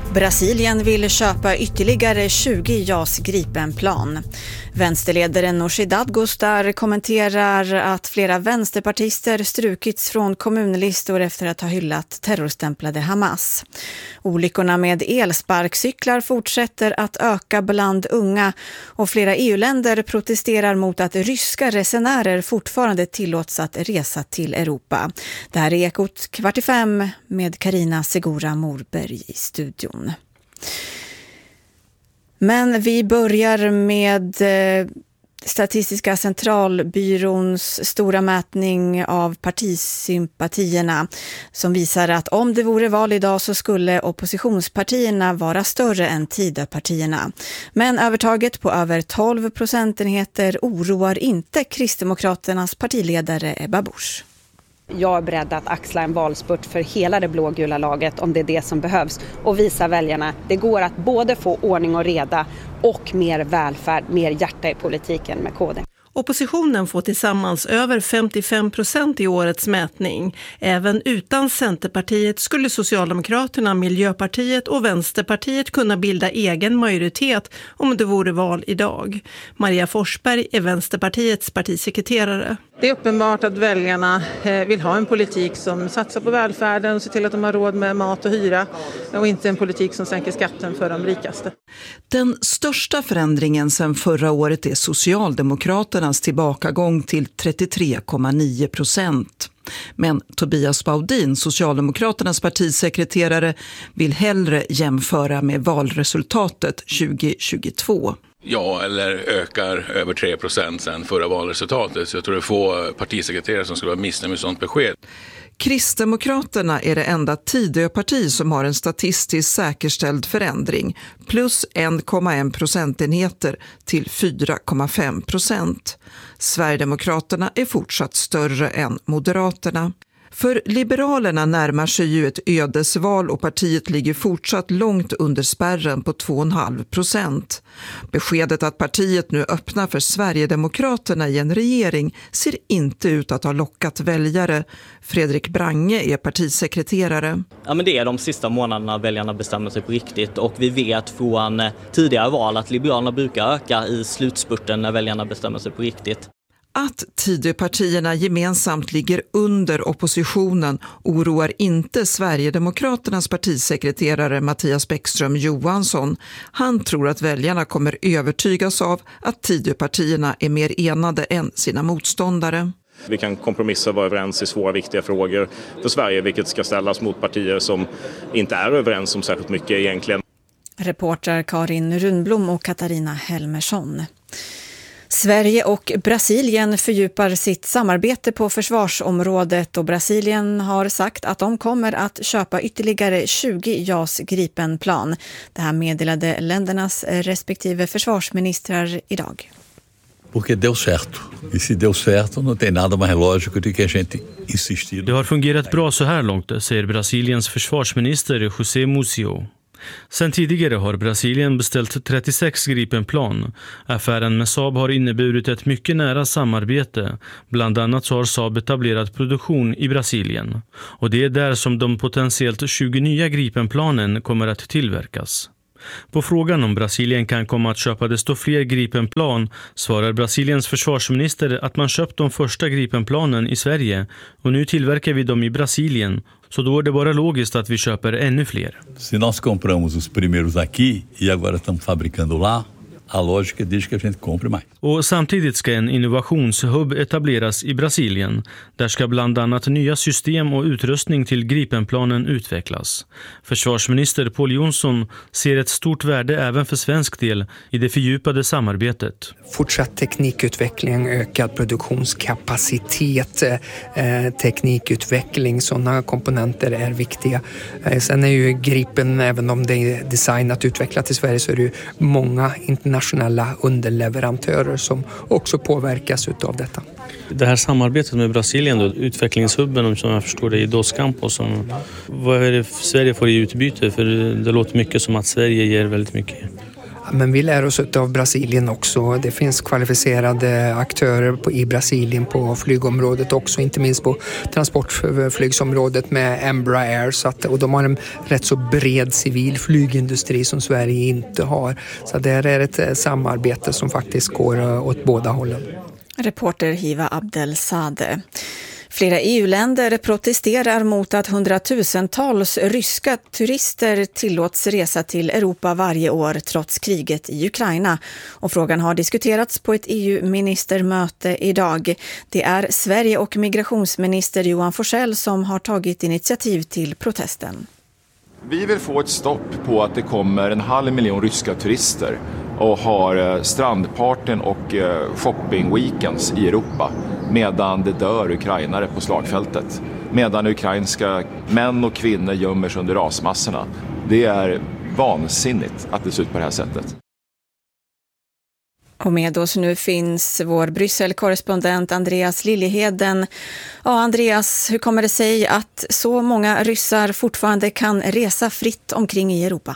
Brasilien vill köpa ytterligare 20 JAS Gripenplan. Vänsterledaren Nooshi Dadgostar kommenterar att flera vänsterpartister strukits från kommunlistor efter att ha hyllat terrorstämplade Hamas. Olyckorna med elsparkcyklar fortsätter att öka bland unga och flera EU-länder protesterar mot att ryska resenärer fortfarande tillåts att resa till Europa. Det här är Ekot 4:45 med Carina Segura Morberg i studion. Men vi börjar med Statistiska centralbyråns stora mätning av partisympatierna som visar att om det vore val idag så skulle oppositionspartierna vara större än Tidöpartierna. Men övertaget på över 12 procentenheter oroar inte Kristdemokraternas partiledare Ebba Busch. Jag är beredd att axla en valspurt för hela det blågula laget om det är det som behövs och visa väljarna. Det går att både få ordning och reda och mer välfärd, mer hjärta i politiken med KD. Oppositionen får tillsammans över 55% i årets mätning. Även utan Centerpartiet skulle Socialdemokraterna, Miljöpartiet och Vänsterpartiet kunna bilda egen majoritet om det vore val idag. Maria Forsberg är Vänsterpartiets partisekreterare. Det är uppenbart att väljarna vill ha en politik som satsar på välfärden och ser till att de har råd med mat och hyra och inte en politik som sänker skatten för de rikaste. Den största förändringen sedan förra året är Socialdemokraternas tillbakagång till 33,9%. Men Tobias Baudin, Socialdemokraternas partisekreterare, vill hellre jämföra med valresultatet 2022. Ja, eller ökar över 3% sedan förra valresultatet. Så jag tror det är få partisekreterare som skulle vara missnöjda med sånt besked. Kristdemokraterna är det enda Tidöparti som har en statistiskt säkerställd förändring, plus 1,1 procentenheter till 4,5%. Sverigedemokraterna är fortsatt större än Moderaterna. För Liberalerna närmar sig ju ett ödesval och partiet ligger fortsatt långt under spärren på 2,5%. Beskedet att partiet nu öppnar för Sverigedemokraterna i en regering ser inte ut att ha lockat väljare. Fredrik Brange är partisekreterare. Ja, men det är de sista månaderna väljarna bestämmer sig på riktigt och vi vet från tidigare val att Liberalerna brukar öka i slutspurten när väljarna bestämmer sig på riktigt. Att Tidöpartierna gemensamt ligger under oppositionen oroar inte Sverigedemokraternas partisekreterare Mattias Bäckström Johansson. Han tror att väljarna kommer övertygas av att Tidöpartierna är mer enade än sina motståndare. Vi kan kompromissa och vara överens i svåra viktiga frågor för Sverige, vilket ska ställas mot partier som inte är överens om särskilt mycket egentligen. Reporter Karin Rundblom och Katarina Helmersson. Sverige och Brasilien fördjupar sitt samarbete på försvarsområdet och Brasilien har sagt att de kommer att köpa ytterligare 20 JAS Gripenplan. Det här meddelade ländernas respektive försvarsministrar idag. Porque deu certo. E se deu certo, não tem nada mais lógico do que a gente insistir. Det har fungerat bra så här långt, säger Brasiliens försvarsminister José Musio. Sen tidigare har Brasilien beställt 36 Gripenplan. Affären med Saab har inneburit ett mycket nära samarbete. Bland annat så har Saab etablerat produktion i Brasilien. Och det är där som de potentiellt 20 nya Gripenplanen kommer att tillverkas. På frågan om Brasilien kan komma att köpa desto fler Gripenplan svarar Brasiliens försvarsminister att man köpt de första Gripenplanen i Sverige och nu tillverkar vi dem i Brasilien. Så då är det bara logiskt att vi köper ännu fler. Se nós compramos os primeiros aqui e agora estamos fabricando lá, a lógica diz que a gente compre mais. Och samtidigt ska en innovationshubb etableras i Brasilien. Där ska bland annat nya system och utrustning till Gripenplanen utvecklas. Försvarsminister Pål Jonsson ser ett stort värde även för svensk del i det fördjupade samarbetet. Fortsatt teknikutveckling, ökad produktionskapacitet, teknikutveckling, sådana komponenter är viktiga. Sen är ju Gripen, även om det är designat och utvecklat i Sverige, så är det ju många internationella underleverantörer som också påverkas av detta. Det här samarbetet med Brasilien, då, utvecklingshubben som jag förstår det i Dos Campos, vad är det Sverige får i utbyte? För det låter mycket som att Sverige ger väldigt mycket. Men vi lär oss av Brasilien också. Det finns kvalificerade aktörer i Brasilien på flygområdet också, inte minst på transportflygsområdet med Embraer. Och de har en rätt så bred civil flygindustri som Sverige inte har. Så det är ett samarbete som faktiskt går åt båda hållen. Reporter Hiva Abdelsade. Flera EU-länder protesterar mot att hundratusentals ryska turister tillåts resa till Europa varje år trots kriget i Ukraina. Och frågan har diskuterats på ett EU-ministermöte idag. Det är Sverige och migrationsminister Johan Forssell som har tagit initiativ till protesten. Vi vill få ett stopp på att det kommer 500 000 ryska turister och har strandparten och shoppingweekends i Europa medan det dör ukrainare på slagfältet. Medan ukrainska män och kvinnor gömmer sig under rasmassorna. Det är vansinnigt att det ser ut på det här sättet. Och med oss nu finns vår Bryssel-korrespondent Andreas Liljeheden. Ja, Andreas, hur kommer det sig att så många ryssar fortfarande kan resa fritt omkring i Europa?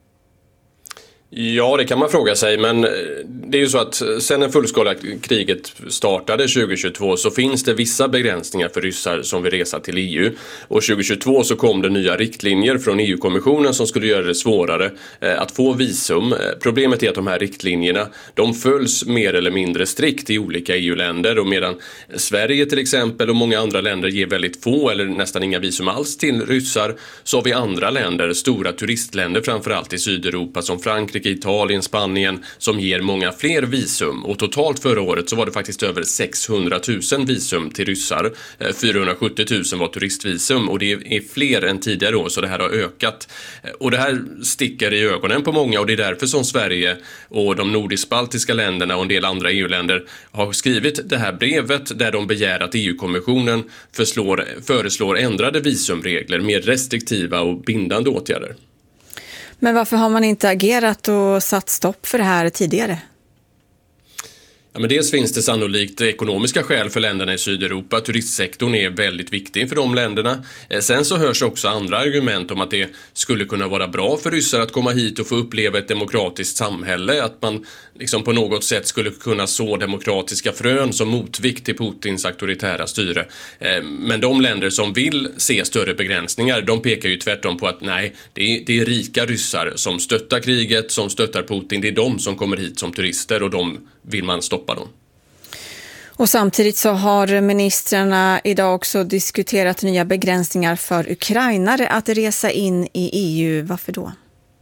Ja, det kan man fråga sig, men det är ju så att sen det fullskaliga kriget startade 2022 så finns det vissa begränsningar för ryssar som vill resa till EU. Och 2022 så kom det nya riktlinjer från EU-kommissionen som skulle göra det svårare att få visum. Problemet är att de här riktlinjerna, de följs mer eller mindre strikt i olika EU-länder, och medan Sverige till exempel och många andra länder ger väldigt få eller nästan inga visum alls till ryssar, så har vi andra länder, stora turistländer framförallt i Sydeuropa som Frankrike, Italien, Spanien, som ger många fler visum. Och totalt förra året så var det faktiskt över 600 000 visum till ryssar. 470 000 var turistvisum, och det är fler än tidigare år, så det här har ökat. Och det här sticker i ögonen på många, och det är därför som Sverige och de nordisk-baltiska länderna och en del andra EU-länder har skrivit det här brevet där de begär att EU-kommissionen föreslår ändrade visumregler, mer restriktiva och bindande åtgärder. Men varför har man inte agerat och satt stopp för det här tidigare? Ja, men dels finns det sannolikt ekonomiska skäl för länderna i Sydeuropa. Turistsektorn är väldigt viktig för de länderna. Sen så hörs också andra argument om att det skulle kunna vara bra för ryssar att komma hit och få uppleva ett demokratiskt samhälle. Att man liksom på något sätt skulle kunna så demokratiska frön som motvikt till Putins auktoritära styre. Men de länder som vill se större begränsningar, de pekar ju tvärtom på att nej, det är rika ryssar som stöttar kriget, som stöttar Putin. Det är de som kommer hit som turister, och de vill man stoppa dem. Och samtidigt så har ministrarna idag också diskuterat nya begränsningar för ukrainare att resa in i EU. Varför då?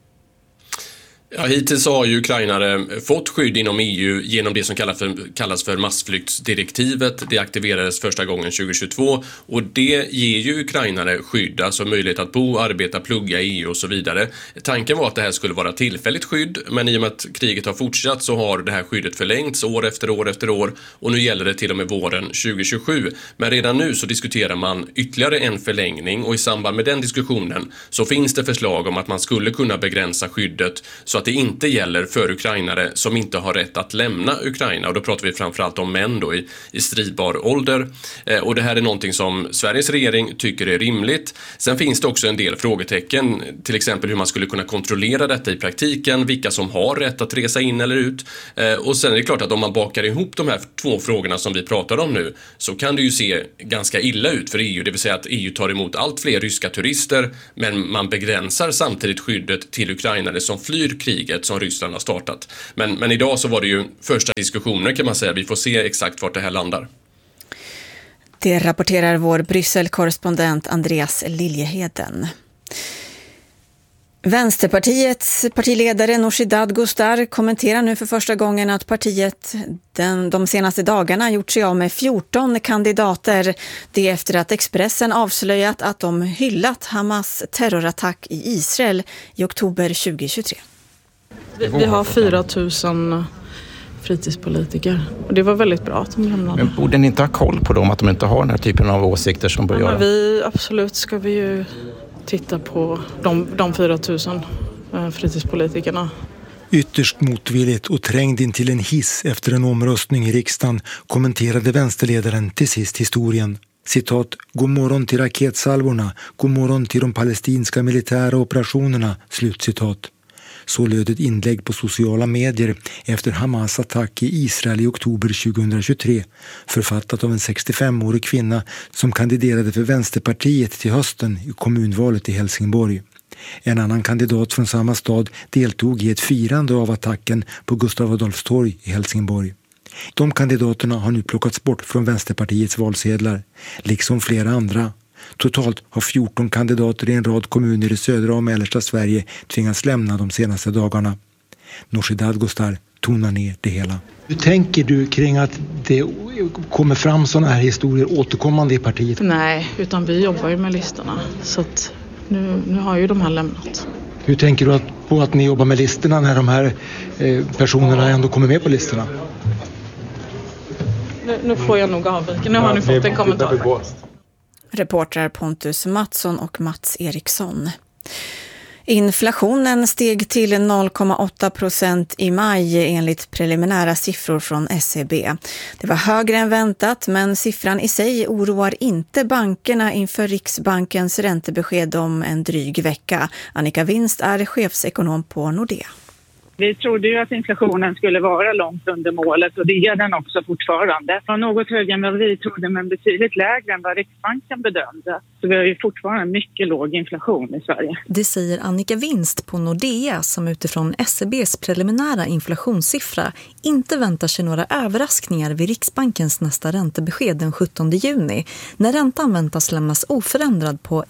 Ja, hittills har ju ukrainare fått skydd inom EU genom det som kallas för massflyktsdirektivet. Det aktiverades första gången 2022, och det ger ju ukrainare skydd, alltså möjlighet att bo, arbeta, plugga i EU och så vidare. Tanken var att det här skulle vara tillfälligt skydd, men i och med att kriget har fortsatt så har det här skyddet förlängts år efter år efter år, och nu gäller det till och med våren 2027. Men redan nu så diskuterar man ytterligare en förlängning, och i samband med den diskussionen så finns det förslag om att man skulle kunna begränsa skyddet så att det inte gäller för ukrainare som inte har rätt att lämna Ukraina. Och då pratar vi framförallt om män då i stridbar ålder. Och det här är någonting som Sveriges regering tycker är rimligt. Sen finns det också en del frågetecken, till exempel hur man skulle kunna kontrollera detta i praktiken, vilka som har rätt att resa in eller ut. Och sen är det klart att om man bakar ihop de här två frågorna som vi pratar om nu, så kan det ju se ganska illa ut för EU. Det vill säga att EU tar emot allt fler ryska turister, men man begränsar samtidigt skyddet till ukrainare som flyr kriget som Ryssland har startat. Men idag så var det ju första diskussioner, kan man säga. Vi får se exakt vart det här landar. Det rapporterar vår Bryssel-korrespondent Andreas Liljeheden. Vänsterpartiets partiledare Nooshi Dadgostar kommenterar nu för första gången att partiet de senaste dagarna gjort sig av med 14 kandidater. Det är efter att Expressen avslöjat att de hyllat Hamas terrorattack i Israel i oktober 2023. Vi har 4 000 fritidspolitiker, och det var väldigt bra att de lämnade. Men borde ni inte ha koll på dem, att de inte har den här typen av åsikter som bör göra? Absolut ska vi ju titta på de 4 000 fritidspolitikerna. Ytterst motvilligt och trängd in till en hiss efter en omröstning i riksdagen kommenterade vänsterledaren till sist historien. Citat, god morgon till raketsalvorna, god morgon till de palestinska militära operationerna, slutcitat. Så löd ett inlägg på sociala medier efter Hamas attack i Israel i oktober 2023, författat av en 65-årig kvinna som kandiderade för Vänsterpartiet till hösten i kommunvalet i Helsingborg. En annan kandidat från samma stad deltog i ett firande av attacken på Gustav Adolfs torg i Helsingborg. De kandidaterna har nu plockats bort från Vänsterpartiets valsedlar, liksom flera andra. Totalt har 14 kandidater i en rad kommuner i södra och mellersta Sverige tvingats lämna de senaste dagarna. Nooshi Dadgostar tonar ner det hela. Hur tänker du kring att det kommer fram sådana här historier återkommande i partiet? Nej, utan vi jobbar ju med listorna. Så att nu har ju de här lämnat. Hur tänker du på att ni jobbar med listorna när de här personerna ändå kommer med på listorna? Nu får jag nog avvika. Nu har ni fått en kommentar. Reportrar Pontus Mattsson och Mats Eriksson. Inflationen steg till 0,8% i maj enligt preliminära siffror från SCB. Det var högre än väntat, men siffran i sig oroar inte bankerna inför Riksbankens räntebesked om en dryg vecka. Annika Winst är chefsekonom på Nordea. Vi trodde ju att inflationen skulle vara långt under målet och det är den också fortfarande. Det var något högre än vad vi trodde men betydligt lägre än vad Riksbanken bedömde. Så vi har ju fortfarande en mycket låg inflation i Sverige. Det säger Annika Winst på Nordea som utifrån SCBs preliminära inflationssiffra inte väntar sig några överraskningar vid Riksbankens nästa räntebesked den 17 juni när räntan väntas lämnas oförändrad på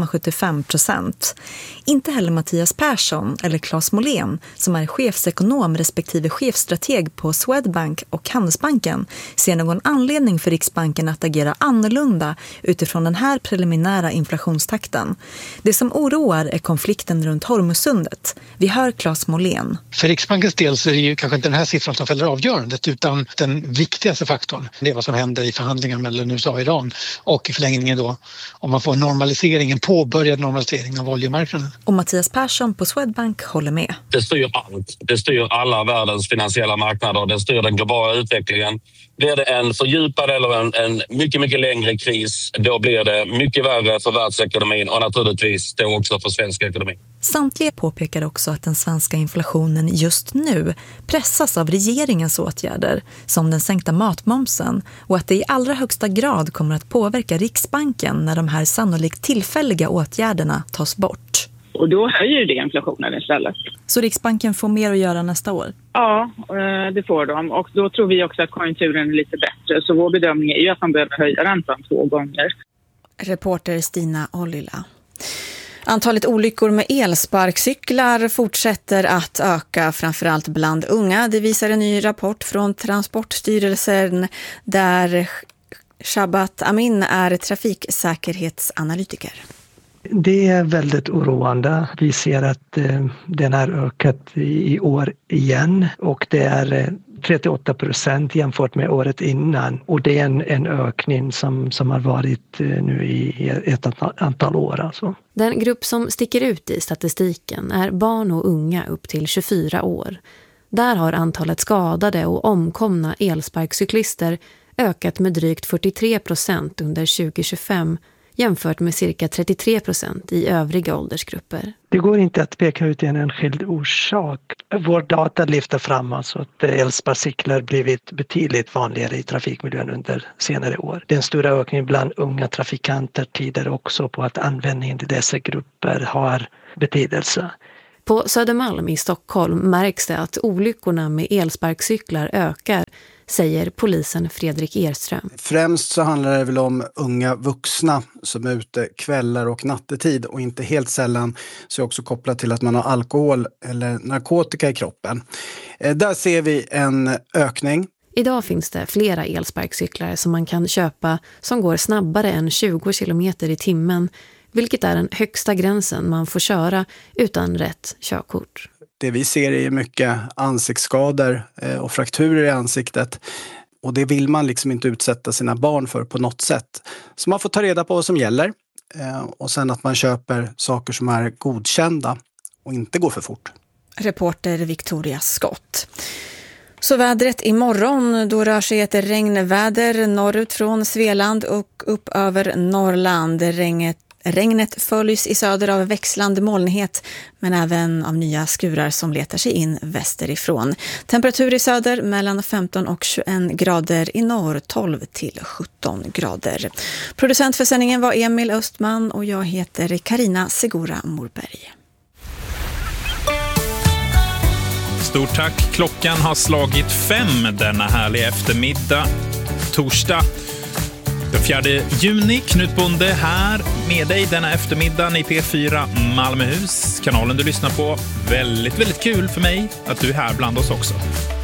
1,75%. Inte heller Mattias Persson eller Claes Molén som är chefsekonom respektive chefstrateg på Swedbank och Handelsbanken ser någon anledning för Riksbanken att agera annorlunda utifrån den här preliminära inflationstakten. Det som oroar är konflikten runt Hormuzsundet. Vi hör Claes Molén. För Riksbankens del så är det ju kanske inte den här siffran som fäller avgörandet utan den viktigaste faktorn. Det är vad som händer i förhandlingar mellan USA och Iran och i förlängningen då om man får en påbörjad normalisering av oljemarknaden. Och Mattias Persson på Swedbank håller med. Det styr allt. Det styr alla världens finansiella marknader. Det styr den globala utvecklingen. Blir det en fördjupad eller en mycket, mycket längre kris, då blir det mycket värre för världsekonomin och naturligtvis då också för svensk ekonomi. Samtliga påpekar också att den svenska inflationen just nu pressas av regeringens åtgärder, som den sänkta matmomsen, och att det i allra högsta grad kommer att påverka Riksbanken när de här sannolikt tillfälliga åtgärderna tas bort. Och då höjer det inflationen istället. Så Riksbanken får mer att göra nästa år? Ja, det får de. Och då tror vi också att konjunkturen är lite bättre. Så vår bedömning är ju att man behöver höja räntan 2 gånger. Reporter Stina Ollila. Antalet olyckor med elsparkcyklar fortsätter att öka, framförallt bland unga. Det visar en ny rapport från Transportstyrelsen där Shabat Amin är trafiksäkerhetsanalytiker. Det är väldigt oroande. Vi ser att den har ökat i år igen och det är 38% jämfört med året innan. Och det är en ökning som har varit nu i ett antal år. Alltså. Den grupp som sticker ut i statistiken är barn och unga upp till 24 år. Där har antalet skadade och omkomna elsparkcyklister ökat med drygt 43% under 2025 jämfört med cirka 33% i övriga åldersgrupper. Det går inte att peka ut en enskild orsak. Vår data lyfter fram alltså att elsparkcyklar blivit betydligt vanligare i trafikmiljön under senare år. Den stora ökningen bland unga trafikanter tyder också på att användningen i dessa grupper har betydelse. På Södermalm i Stockholm märks det att olyckorna med elsparkcyklar ökar, säger polisen Fredrik Erström. Främst så handlar det väl om unga vuxna som är ute kvällar och nattetid och inte helt sällan så är också kopplat till att man har alkohol eller narkotika i kroppen. Där ser vi en ökning. Idag finns det flera elsparkcyklar som man kan köpa som går snabbare än 20 km i timmen, vilket är den högsta gränsen man får köra utan rätt körkort. Det vi ser är mycket ansiktsskador och frakturer i ansiktet. Och det vill man liksom inte utsätta sina barn för på något sätt. Så man får ta reda på vad som gäller. Och sen att man köper saker som är godkända och inte går för fort. Reporter Victoria Skott. Så vädret imorgon, då rör sig ett regnväder norrut från Svealand och upp över Norrland. Regnet följs i söder av växlande molnighet men även av nya skurar som letar sig in västerifrån. Temperatur i söder mellan 15 och 21 grader, i norr 12 till 17 grader. Producent för sändningen var Emil Östman och jag heter Karina Segura Morberg. Stort tack. Klockan har slagit 5 denna härliga eftermiddag. Torsdag. Den 4 juni, Knut Bonde här med dig denna eftermiddag i P4 Malmöhus. Kanalen du lyssnar på. Väldigt, väldigt kul för mig att du är här bland oss också.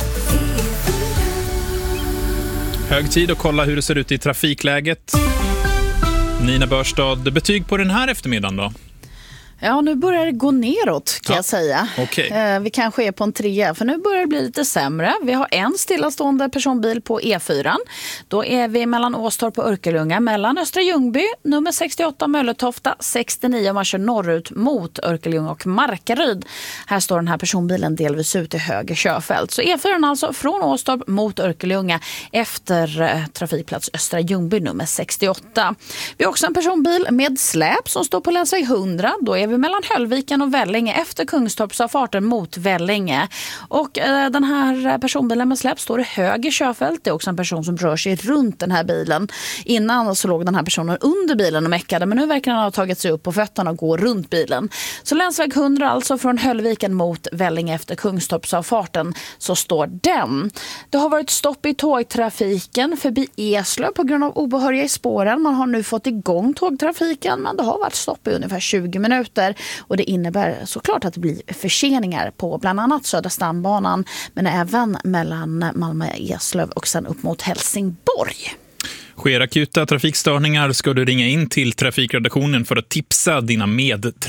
Hög tid att kolla hur det ser ut i trafikläget. Nina Börstad, betyg på den här eftermiddagen då? Ja, nu börjar det gå neråt kan jag säga. Okay. Vi kanske är på en 3, för nu börjar det bli lite sämre. Vi har en stillastående personbil på E4. Då är vi mellan Åstorp och Örkelljunga, mellan Östra Ljungby, nummer 68 Mölletofta, 69 om man kör norrut mot Örkelljunga och Markaryd. Här står den här personbilen delvis ut i höger körfält. Så E4 alltså från Åstorp mot Örkelljunga efter trafikplats Östra Ljungby nummer 68. Vi har också en personbil med släp som står på länsväg 100. Då är vi mellan Höllviken och Vellinge efter Kungstorpsavfarten mot Vellinge. Och den här personbilen med släp står i höger körfält. Det är också en person som rör sig runt den här bilen. Innan så låg den här personen under bilen och mäckade, men nu verkar han ha tagit sig upp på fötterna och gå runt bilen. Så länsväg 100 alltså från Höllviken mot Vellinge efter Kungstorpsavfarten så står den. Det har varit stopp i tågtrafiken förbi Eslöv på grund av obehöriga i spåren. Man har nu fått igång tågtrafiken, men det har varit stopp i ungefär 20 minuter. Och det innebär såklart att det blir förseningar på bland annat Södra stambanan, men även mellan Malmö, Eslöv och sen upp mot Helsingborg. Sker akuta trafikstörningar ska du ringa in till trafikredaktionen för att tipsa dina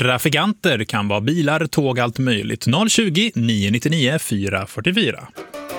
medtrafikanter. Kan vara bilar, tåg, allt möjligt. 020 999 444.